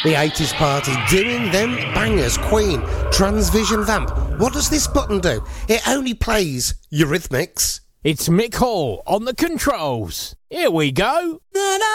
The 80s party doing them bangers. Queen, Transvision Vamp. What does this button do? It only plays Eurythmics. It's Mick Hall on the controls. Here we go.